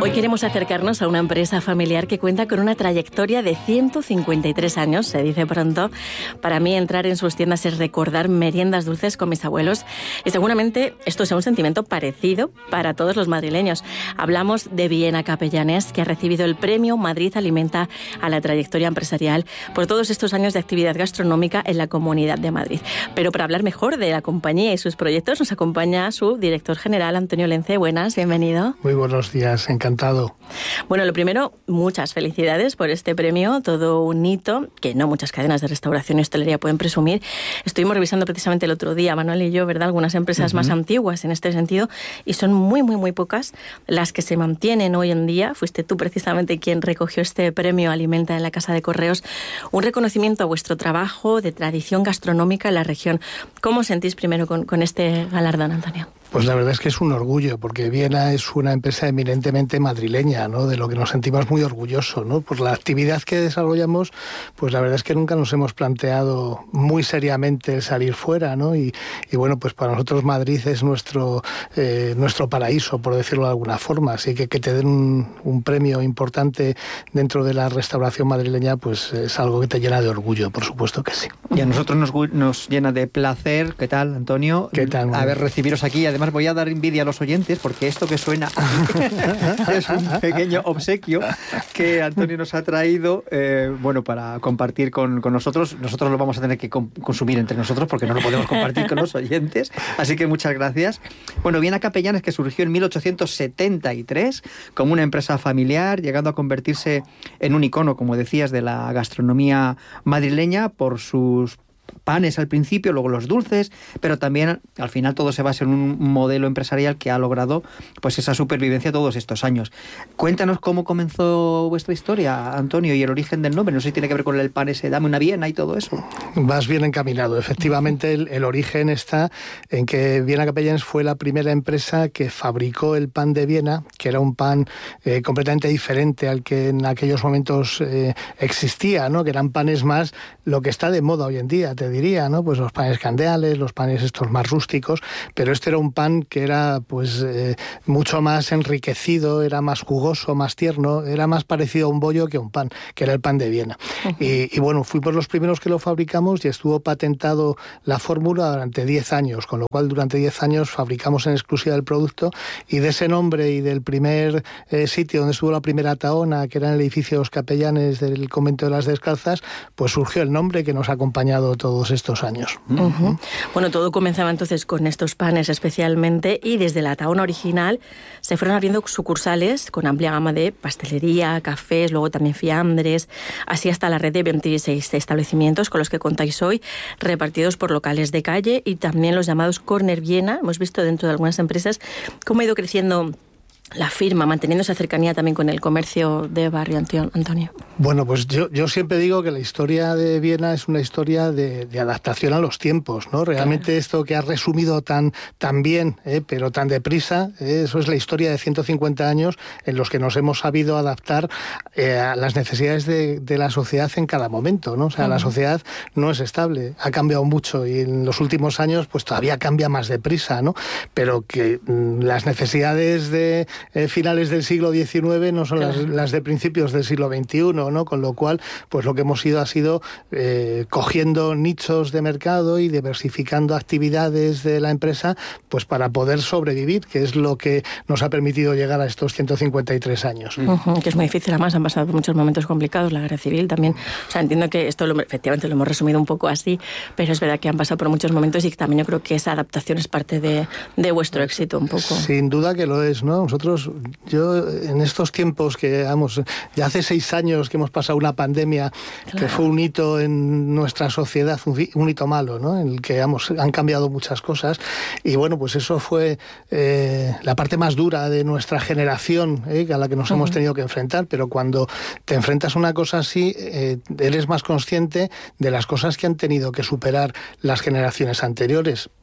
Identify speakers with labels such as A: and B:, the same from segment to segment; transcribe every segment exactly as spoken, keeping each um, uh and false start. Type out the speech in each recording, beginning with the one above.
A: Hoy queremos acercarnos a una empresa familiar que cuenta con una trayectoria de ciento cincuenta y tres años, se dice pronto. Para mí, entrar en sus tiendas es recordar meriendas dulces con mis abuelos y seguramente esto sea un sentimiento parecido para todos los madrileños. Hablamos de Viena Capellanes, que ha recibido el premio Madrid Alimenta a la trayectoria empresarial por todos estos años de actividad gastronómica en la Comunidad de Madrid. Pero para hablar mejor de la compañía y sus proyectos nos acompaña su director general, Antonio Lence. Buenas, bienvenido.
B: Muy buenos días, encantado.
A: Bueno, lo primero, muchas felicidades por este premio, todo un hito que no muchas cadenas de restauración y hostelería pueden presumir. Estuvimos revisando precisamente el otro día, Manuel y yo, ¿verdad?, algunas empresas uh-huh. más antiguas en este sentido, y son muy, muy, muy pocas las que se mantienen hoy en día. Fuiste tú precisamente quien recogió este premio Alimenta en la Casa de Correos, un reconocimiento a vuestro trabajo de tradición gastronómica en la región. ¿Cómo os sentís primero con, con este galardón, Antonio?
B: Pues la verdad es que es un orgullo, porque Viena es una empresa eminentemente madrileña, ¿no?, de lo que nos sentimos muy orgullosos, ¿no? Por la actividad que desarrollamos, pues la verdad es que nunca nos hemos planteado muy seriamente el salir fuera, ¿no? Y, y bueno, pues para nosotros Madrid es nuestro, eh, nuestro paraíso, por decirlo de alguna forma. Así que que te den un, un premio importante dentro de la restauración madrileña, pues es algo que te llena de orgullo, por supuesto que sí.
C: Y a nosotros nos, nos llena de placer. ¿Qué tal, Antonio?
B: ¿Qué tal?
C: A ver, recibiros aquí. Además, voy a dar envidia a los oyentes porque esto que suena es un pequeño obsequio que Antonio nos ha traído, eh, bueno, para compartir con, con nosotros. Nosotros lo vamos a tener que com- consumir entre nosotros porque no lo podemos compartir con los oyentes. Así que muchas gracias. Bueno, Viena Capellanes, que surgió en mil ochocientos setenta y tres como una empresa familiar, llegando a convertirse en un icono, como decías, de la gastronomía madrileña por sus panes al principio, luego los dulces, pero también al final todo se basa en un modelo empresarial que ha logrado pues esa supervivencia todos estos años. Cuéntanos cómo comenzó vuestra historia, Antonio, y el origen del nombre. No sé si tiene que ver con el pan ese, dame una Viena y todo eso.
B: Vas bien encaminado. Efectivamente, el, el origen está en que Viena Capellanes fue la primera empresa que fabricó el pan de Viena, que era un pan eh, completamente diferente al que en aquellos momentos eh, existía, ¿no?, que eran panes más lo que está de moda hoy en día, te diría, ¿no? Pues los panes candeales, los panes estos más rústicos, pero este era un pan que era pues eh, mucho más enriquecido, era más jugoso, más tierno, era más parecido a un bollo que a un pan, que era el pan de Viena. Uh-huh. Y, y bueno, fuimos los primeros que lo fabricamos y estuvo patentado la fórmula durante diez años, con lo cual durante diez años fabricamos en exclusiva el producto, y de ese nombre y del primer eh, sitio donde estuvo la primera taona, que era en el edificio de los Capellanes del Convento de las Descalzas, pues surgió el nombre que nos ha acompañado todos estos años.
A: Uh-huh. Bueno, todo comenzaba entonces con estos panes especialmente, y desde la taona original se fueron abriendo sucursales con amplia gama de pastelería, cafés, luego también fiambres, así hasta la red de veintiséis establecimientos con los que contáis hoy, repartidos por locales de calle y también los llamados Corner Viena. Hemos visto dentro de algunas empresas cómo ha ido creciendo la firma, manteniendo esa cercanía también con el comercio de barrio, Antonio.
B: Bueno, pues yo, yo siempre digo que la historia de Viena es una historia de, de adaptación a los tiempos, ¿no? Realmente claro. Esto que has resumido tan, tan bien, ¿eh? pero tan deprisa, ¿eh? Eso es la historia de ciento cincuenta años en los que nos hemos sabido adaptar eh, a las necesidades de, de la sociedad en cada momento, ¿no? O sea, uh-huh. la sociedad no es estable, ha cambiado mucho y en los últimos años pues todavía cambia más deprisa, ¿no? Pero que mm, las necesidades de Eh, finales del siglo diecinueve no son claro. las, las de principios del siglo veintiuno, ¿no? Con lo cual, pues lo que hemos ido ha sido eh, cogiendo nichos de mercado y diversificando actividades de la empresa, pues para poder sobrevivir, que es lo que nos ha permitido llegar a estos ciento cincuenta y tres años.
A: Uh-huh, que es muy difícil, además han pasado por muchos momentos complicados, la guerra civil también. O sea, entiendo que esto lo, efectivamente lo hemos resumido un poco así, pero es verdad que han pasado por muchos momentos y también yo creo que esa adaptación es parte de, de vuestro éxito un poco.
B: Sin duda que lo es, ¿no? Nosotros Yo en estos tiempos que, vamos, ya hace seis años que hemos pasado una pandemia claro. que fue un hito en nuestra sociedad, un, un hito malo, ¿no? En el que, vamos, han cambiado muchas cosas y bueno, pues eso fue eh, la parte más dura de nuestra generación, ¿eh? a la que nos uh-huh. hemos tenido que enfrentar, pero cuando te enfrentas a una cosa así, eh, eres más consciente de las cosas que han tenido que superar las generaciones anteriores.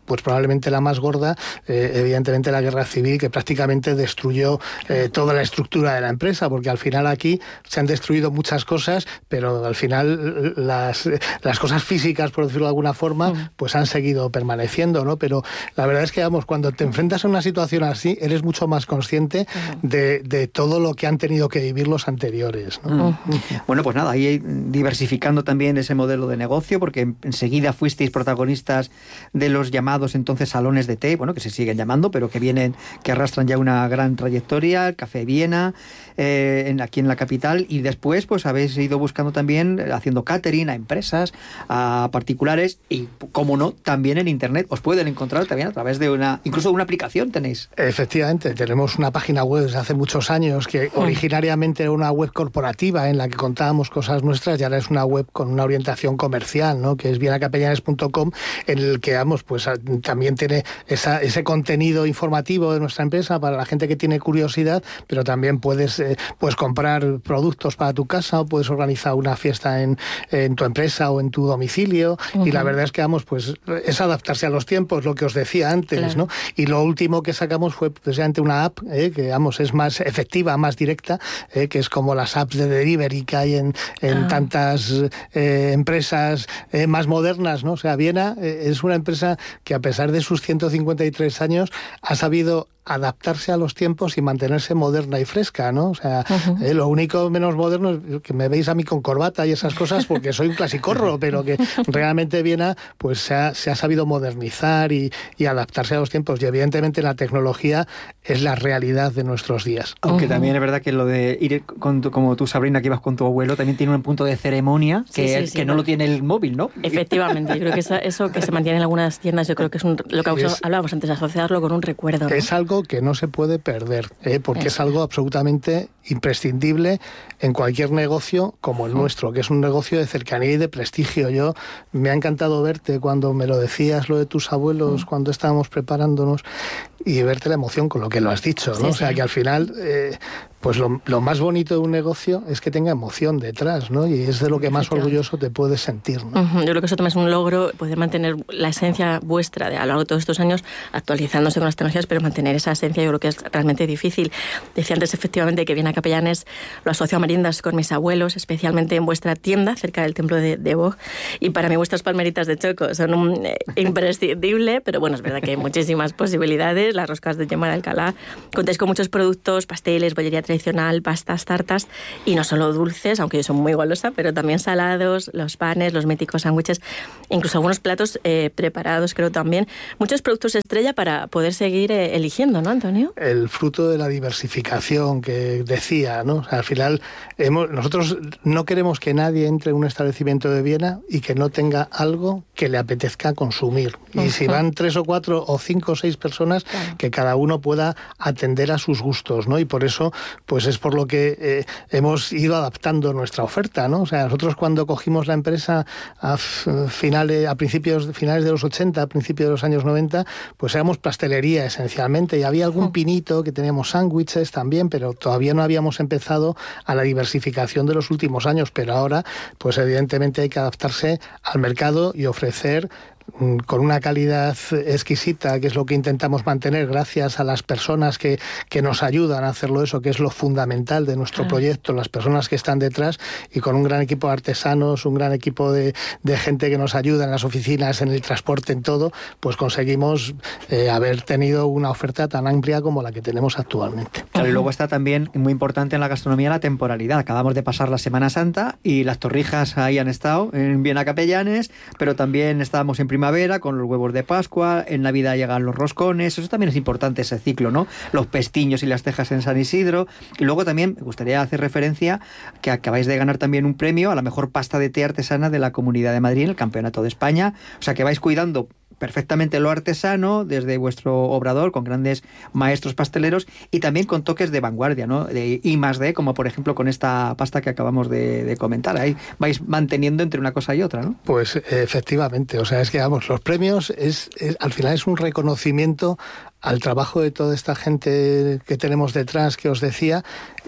B: pues probablemente la más gorda, eh, evidentemente la guerra civil, que prácticamente destruyó eh, toda la estructura de la empresa, porque al final aquí se han destruido muchas cosas, pero al final las, las cosas físicas, por decirlo de alguna forma, mm. pues han seguido permaneciendo, ¿no? Pero la verdad es que, vamos, cuando te enfrentas a una situación así, eres mucho más consciente mm. de, de todo lo que han tenido que vivir los anteriores, ¿no?
C: Mm. Bueno, pues nada, ahí diversificando también ese modelo de negocio, porque enseguida fuisteis protagonistas de los llamados entonces salones de té, bueno, que se siguen llamando, pero que vienen, que arrastran ya una gran trayectoria, el Café Viena, eh, en, aquí en la capital, y después pues habéis ido buscando también, haciendo catering a empresas, a particulares, y como no, también en internet. Os pueden encontrar también a través de una, incluso de una aplicación tenéis.
B: Efectivamente, tenemos una página web desde hace muchos años, que originariamente era una web corporativa en la que contábamos cosas nuestras, y ahora es una web con una orientación comercial, ¿no? Que es viena capellanes punto com, en el que, vamos, pues también tiene esa, ese contenido informativo de nuestra empresa para la gente que tiene curiosidad, pero también puedes, eh, puedes comprar productos para tu casa, o puedes organizar una fiesta en, en tu empresa o en tu domicilio. Uh-huh. Y la verdad es que, vamos, pues es adaptarse a los tiempos, lo que os decía antes, claro. ¿no? Y lo último que sacamos fue precisamente una app, eh, que, vamos, es más efectiva, más directa, eh, que es como las apps de delivery que hay en, en ah. tantas eh, empresas eh, más modernas, ¿no? O sea, Viena eh, es una empresa que, a pesar de sus ciento cincuenta y tres años, ha sabido adaptarse a los tiempos y mantenerse moderna y fresca, ¿no? O sea, uh-huh. eh, lo único menos moderno es que me veis a mí con corbata y esas cosas porque soy un clasicorro, pero que realmente Viena pues se ha, se ha sabido modernizar y, y adaptarse a los tiempos, y evidentemente la tecnología es la realidad de nuestros días.
C: Aunque uh-huh. también es verdad que lo de ir con tu, como tú, Sabrina, que ibas con tu abuelo, también tiene un punto de ceremonia que, sí, sí, sí, que no lo tiene el móvil, ¿no?
A: Efectivamente, yo creo que eso, eso que se mantiene en algunas tiendas, yo creo que es un, lo que es, hablábamos antes, asociarlo con un recuerdo, ¿no?
B: Es algo que no se puede perder, ¿eh? Porque es algo absolutamente imprescindible en cualquier negocio como el nuestro, que es un negocio de cercanía y de prestigio. Yo me ha encantado verte cuando me lo decías, lo de tus abuelos, mm. cuando estábamos preparándonos, y verte la emoción con lo que lo has dicho, ¿no? Sí, o sea, sí. que al final, eh, pues lo, lo más bonito de un negocio es que tenga emoción detrás, ¿no? Y es de lo que más orgulloso te puedes sentir, ¿no?
A: Uh-huh. Yo creo que eso también es un logro, poder mantener la esencia vuestra de, a lo largo de todos estos años, actualizándose con las tecnologías, pero mantener esa esencia yo creo que es realmente difícil. Decía antes, efectivamente, que Viena Capellanes lo asocio a meriendas con mis abuelos, especialmente en vuestra tienda, cerca del templo de, de Boog, y para mí vuestras palmeritas de choco son un eh, imprescindible, pero bueno, es verdad que hay muchísimas posibilidades, las roscas de yema de Alcalá, contáis con muchos productos, pasteles, bollería tradicional, pastas, tartas, y no solo dulces, aunque yo soy muy golosa, pero también salados, los panes, los míticos sándwiches, incluso algunos platos eh, preparados, creo también. Muchos productos estrella para poder seguir eh, eligiendo, ¿no, Antonio?
B: El fruto de la diversificación que decía, ¿no? O sea, al final, hemos, nosotros no queremos que nadie entre en un establecimiento de Viena y que no tenga algo que le apetezca consumir. Y uh-huh. si van tres o cuatro o cinco o seis personas, claro. que cada uno pueda atender a sus gustos, ¿no? Y por eso, pues es por lo que eh, hemos ido adaptando nuestra oferta, ¿no? O sea, nosotros cuando cogimos la empresa a finales, a principios, finales de los ochenta, a principios de los años noventa, pues éramos pastelería esencialmente, y había algún pinito, que teníamos sándwiches también, pero todavía no habíamos empezado a la diversificación de los últimos años, pero ahora, pues evidentemente hay que adaptarse al mercado y ofrecer con una calidad exquisita, que es lo que intentamos mantener gracias a las personas que, que nos ayudan a hacerlo, eso que es lo fundamental de nuestro claro. proyecto, las personas que están detrás, y con un gran equipo de artesanos, un gran equipo de, de gente que nos ayuda en las oficinas, en el transporte, en todo, pues conseguimos eh, haber tenido una oferta tan amplia como la que tenemos actualmente.
C: Claro, y luego está también muy importante en la gastronomía la temporalidad. Acabamos de pasar la Semana Santa y las torrijas ahí han estado en Viena Capellanes, pero también estábamos en primavera con los huevos de Pascua, en Navidad llegan los roscones, eso también es importante, ese ciclo, ¿no? Los pestiños y las tejas en San Isidro. Y luego también me gustaría hacer referencia que acabáis de ganar también un premio a la mejor pasta de té artesana de la Comunidad de Madrid en el Campeonato de España, o sea que vais cuidando perfectamente lo artesano desde vuestro obrador, con grandes maestros pasteleros y también con toques de vanguardia, ¿no? De I más D, como por ejemplo con esta pasta que acabamos de, de comentar. Ahí vais manteniendo entre una cosa y otra, ¿no?
B: Pues efectivamente, o sea, es que vamos, los premios es, es al final es un reconocimiento al trabajo de toda esta gente que tenemos detrás, que os decía, eh,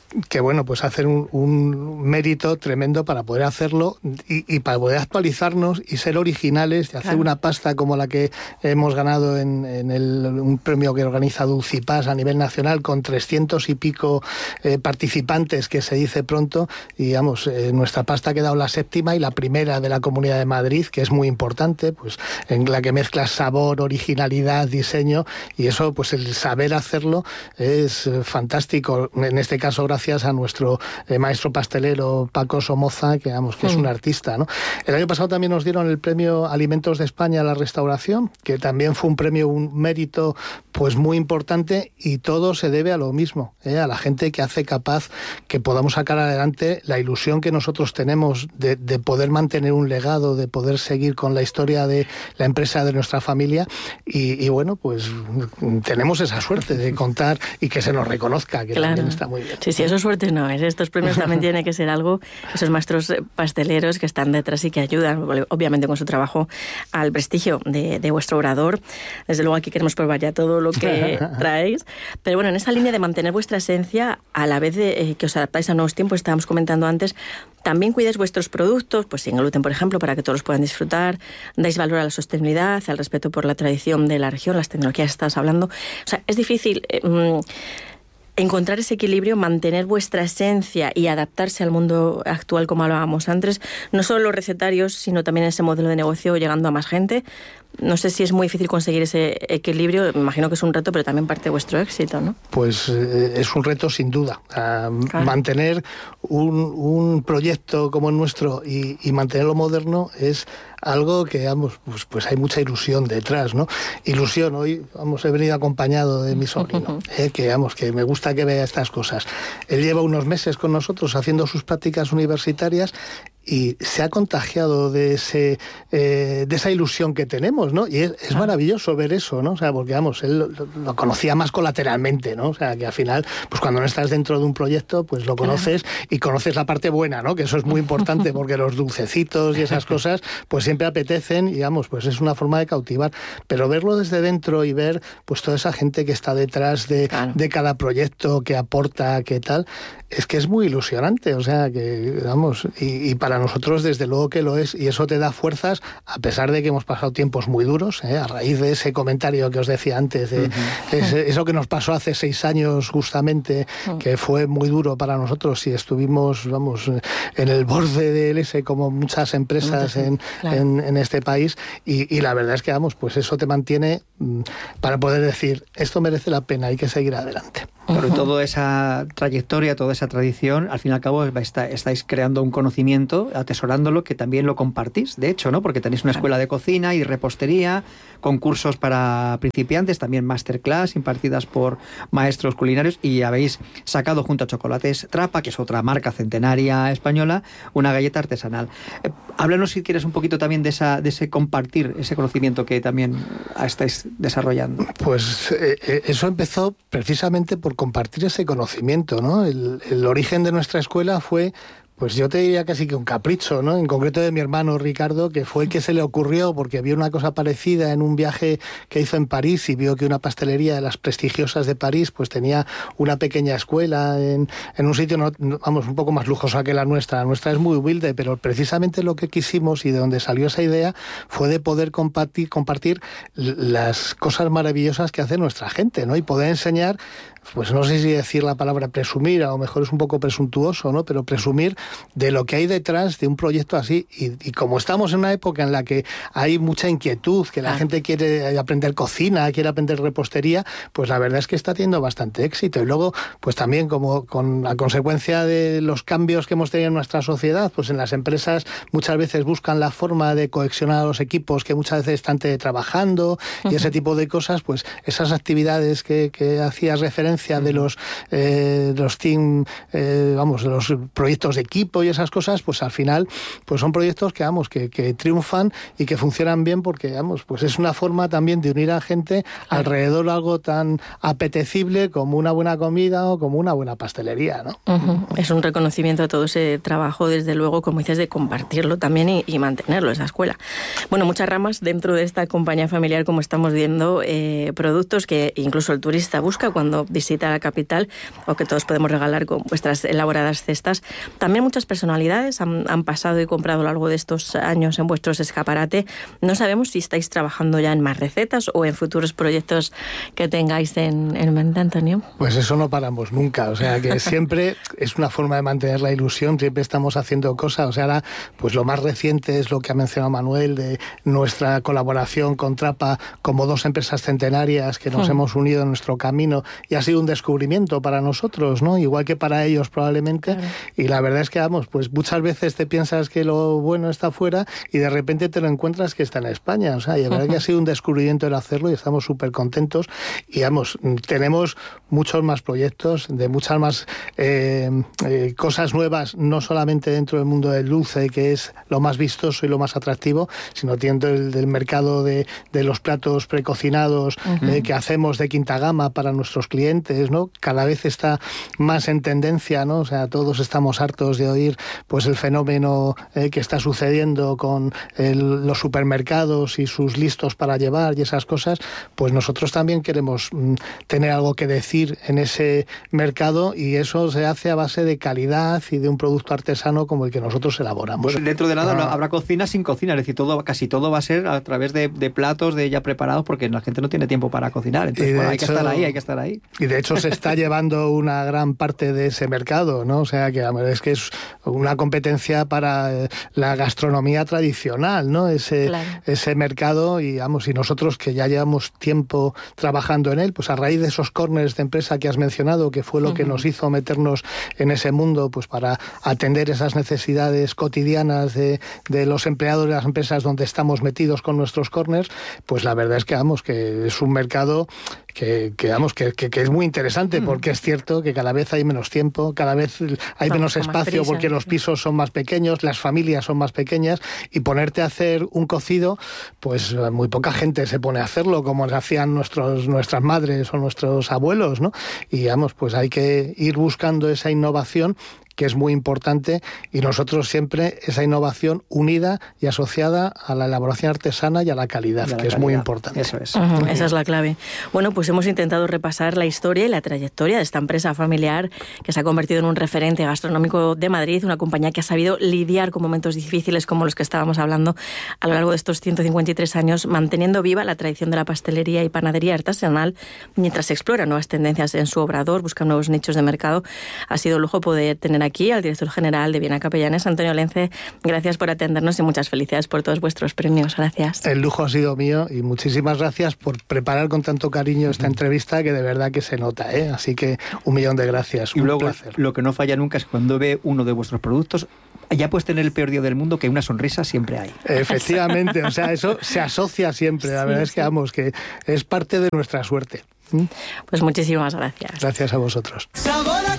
B: que bueno, pues hacen un, un mérito tremendo para poder hacerlo y, y para poder actualizarnos y ser originales y hacer claro. una pasta como la que hemos ganado en, en el, un premio que organiza Dulcipas a nivel nacional con trescientos y pico eh, participantes, que se dice pronto, y digamos, eh, nuestra pasta ha quedado la séptima y la primera de la Comunidad de Madrid, que es muy importante, pues en la que mezcla sabor, originalidad, diseño, y eso, pues el saber hacerlo es eh, fantástico. En este caso, gracias a nuestro eh, maestro pastelero Paco Somoza, que, vamos, que mm. es un artista, ¿no? El año pasado también nos dieron el premio Alimentos de España a la Restauración, que también fue un premio, un mérito pues muy importante, y todo se debe a lo mismo, ¿eh? a la gente que hace capaz que podamos sacar adelante la ilusión que nosotros tenemos de, de poder mantener un legado, de poder seguir con la historia de la empresa de nuestra familia, y, y bueno, pues tenemos esa suerte de contar y que se nos reconozca, que claro. también está muy bien.
A: Sí, sí, eso suerte no es. Estos premios también tienen que ser algo, esos maestros pasteleros que están detrás y que ayudan, obviamente con su trabajo, al prestigio de, de vuestro obrador. Desde luego aquí queremos probar ya todo lo que traéis. Pero bueno, en esa línea de mantener vuestra esencia, a la vez de eh, que os adaptáis a nuevos tiempos, estábamos comentando antes, también cuidáis vuestros productos, pues sin gluten, por ejemplo, para que todos los puedan disfrutar, dais valor a la sostenibilidad, al respeto por la tradición de la región, las tecnologías que estás hablando. O sea, es difícil eh, encontrar ese equilibrio, mantener vuestra esencia y adaptarse al mundo actual, como hablábamos antes, no solo los recetarios, sino también ese modelo de negocio llegando a más gente. No sé si es muy difícil conseguir ese equilibrio, me imagino que es un reto, pero también parte de vuestro éxito, ¿no?
B: Pues eh, es un reto sin duda. Uh, claro. Mantener un, un proyecto como el nuestro y, y mantenerlo moderno es algo que, vamos, pues, pues hay mucha ilusión detrás, ¿no? Ilusión, hoy, vamos, he venido acompañado de mi sobrino, eh, que, vamos, que me gusta que vea estas cosas. Él lleva unos meses con nosotros haciendo sus prácticas universitarias y se ha contagiado de ese eh, de esa ilusión que tenemos, ¿no? Y es, es maravilloso ver eso, ¿no? O sea, porque, vamos, él lo, lo conocía más colateralmente, ¿no? O sea, que al final, pues cuando no estás dentro de un proyecto, pues lo conoces y conoces la parte buena, ¿no? Que eso es muy importante porque los dulcecitos y esas cosas, pues siempre apetecen y, digamos, pues es una forma de cautivar. Pero verlo desde dentro y ver, pues toda esa gente que está detrás de, claro. de cada proyecto, que aporta, que tal, es que es muy ilusionante, o sea, que, vamos, y, y para nosotros desde luego que lo es, y eso te da fuerzas, a pesar de que hemos pasado tiempos muy duros, ¿eh? A raíz de ese comentario que os decía antes, de uh-huh. ese, eso que nos pasó hace seis años justamente, uh-huh. que fue muy duro para nosotros y estuvimos, vamos, en el borde del ese, como muchas empresas en, claro. en, en este país, y, y la verdad es que, vamos, pues eso te mantiene mm, para poder decir, esto merece la pena, hay que seguir adelante.
C: Pero toda esa trayectoria, toda esa tradición, al fin y al cabo está, estáis creando un conocimiento, atesorándolo, que también lo compartís, de hecho, ¿no? Porque tenéis una escuela de cocina y repostería, concursos para principiantes, también masterclass impartidas por maestros culinarios, y habéis sacado junto a Chocolates Trapa, que es otra marca centenaria española, una galleta artesanal. Eh, háblanos, si quieres, un poquito también de, esa, de ese compartir, ese conocimiento que también estáis desarrollando.
B: Pues eh, eso empezó precisamente por compartir ese conocimiento, ¿no? El, el origen de nuestra escuela fue, pues yo te diría casi que un capricho, ¿no? En concreto de mi hermano Ricardo, que fue el que se le ocurrió porque vio una cosa parecida en un viaje que hizo en París y vio que una pastelería de las prestigiosas de París pues tenía una pequeña escuela en, en un sitio, no, vamos, un poco más lujosa que la nuestra. La nuestra es muy humilde, pero precisamente lo que quisimos y de donde salió esa idea fue de poder compartir, compartir las cosas maravillosas que hace nuestra gente, ¿no? Y poder enseñar, pues no sé si decir la palabra presumir, a lo mejor es un poco presuntuoso, ¿no? Pero presumir de lo que hay detrás de un proyecto así, y, y como estamos en una época en la que hay mucha inquietud, que la ah. gente quiere aprender cocina, quiere aprender repostería, pues la verdad es que está teniendo bastante éxito. Y luego, pues también como con la consecuencia de los cambios que hemos tenido en nuestra sociedad, pues en las empresas muchas veces buscan la forma de cohesionar a los equipos que muchas veces están trabajando uh-huh. y ese tipo de cosas, pues esas actividades que, que hacías referencia uh-huh. de los, eh, los team, eh, vamos, de los proyectos de equipo y esas cosas, pues al final pues son proyectos que, vamos, que, que triunfan y que funcionan bien porque, vamos, pues es una forma también de unir a gente alrededor de algo tan apetecible como una buena comida o como una buena pastelería, ¿no?
A: Uh-huh. Es un reconocimiento a todo ese trabajo, desde luego, como dices, de compartirlo también y, y mantenerlo, esa escuela. Bueno, muchas ramas dentro de esta compañía familiar, como estamos viendo, eh, productos que incluso el turista busca cuando visita a la capital o que todos podemos regalar con vuestras elaboradas cestas. También muchas personalidades han, han pasado y comprado a lo largo de estos años en vuestros escaparate. No sabemos si estáis trabajando ya en más recetas o en futuros proyectos que tengáis en, en mente, Antonio.
B: Pues eso no paramos nunca, o sea que siempre es una forma de mantener la ilusión, siempre estamos haciendo cosas. O sea, ahora pues lo más reciente es lo que ha mencionado Manuel, de nuestra colaboración con Trapa como dos empresas centenarias que nos hmm. hemos unido en nuestro camino, y ha sido un descubrimiento para nosotros, ¿no? Igual que para ellos probablemente. Claro. Y la verdad es que, vamos, pues muchas veces te piensas que lo bueno está fuera y de repente te lo encuentras que está en España. O sea, y la verdad uh-huh. que ha sido un descubrimiento el hacerlo y estamos súper contentos. Y vamos, tenemos muchos más proyectos, de muchas más eh, eh, cosas nuevas, no solamente dentro del mundo del dulce, que es lo más vistoso y lo más atractivo, sino dentro del, del mercado de, de los platos precocinados uh-huh. eh, que hacemos de quinta gama para nuestros clientes, ¿no? Cada vez está más en tendencia, ¿no? O sea, todos estamos hartos de oír pues el fenómeno eh, que está sucediendo con el, los supermercados y sus listos para llevar y esas cosas. Pues nosotros también queremos mm, tener algo que decir en ese mercado, y eso se hace a base de calidad y de un producto artesano como el que nosotros elaboramos.
C: Bueno, dentro de nada ah. habrá cocina sin cocina, es decir, todo, casi todo va a ser a través de, de platos de ya preparados, porque la gente no tiene tiempo para cocinar. Entonces, bueno, hay hecho, que estar ahí, hay que estar ahí.
B: Y de hecho se está llevando una gran parte de ese mercado, ¿no? O sea, que es que es una competencia para la gastronomía tradicional, ¿no? Ese, claro. ese mercado, y vamos, y nosotros que ya llevamos tiempo trabajando en él, pues a raíz de esos corners de empresa que has mencionado, que fue lo uh-huh. que nos hizo meternos en ese mundo, pues para atender esas necesidades cotidianas de, de los empleados de las empresas donde estamos metidos con nuestros corners, pues la verdad es que, vamos, que es un mercado que, que vamos, que, que, que es muy interesante, porque es cierto que cada vez hay menos tiempo, cada vez hay Vamos, menos espacio porque los pisos son más pequeños, las familias son más pequeñas, y ponerte a hacer un cocido, pues muy poca gente se pone a hacerlo como hacían nuestros, nuestras madres o nuestros abuelos, ¿no? Y vamos, pues hay que ir buscando esa innovación, que es muy importante, y nosotros siempre esa innovación unida y asociada a la elaboración artesana y a la calidad, a la que calidad. Es muy importante.
C: Eso es.
A: Uh-huh, esa es la clave. Bueno, pues hemos intentado repasar la historia y la trayectoria de esta empresa familiar que se ha convertido en un referente gastronómico de Madrid, una compañía que ha sabido lidiar con momentos difíciles como los que estábamos hablando a lo largo de estos ciento cincuenta y tres años, manteniendo viva la tradición de la pastelería y panadería artesanal mientras explora nuevas tendencias en su obrador, busca nuevos nichos de mercado. Ha sido un lujo poder tener aquí al director general de Viena Capellanes, Antonio Lence. Gracias por atendernos y muchas felicidades por todos vuestros premios. Gracias.
B: El lujo ha sido mío, y muchísimas gracias por preparar con tanto cariño esta entrevista, que de verdad que se nota, ¿eh? Así que un millón de gracias.
C: Y
B: un
C: luego,
B: placer.
C: Lo que no falla nunca es cuando ve uno de vuestros productos, ya puedes tener el peor día del mundo, que una sonrisa siempre hay.
B: Efectivamente, o sea, eso se asocia siempre. La sí, verdad es que, vamos, que es parte de nuestra suerte.
A: Pues muchísimas gracias.
B: Gracias a vosotros.